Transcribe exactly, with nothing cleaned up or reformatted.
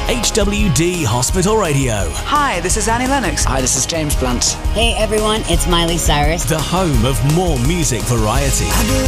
H W D Hospital Radio. Hi, this is Annie Lennox. Hi, this is James Blunt. Hey everyone, it's Miley Cyrus. The home of more music variety.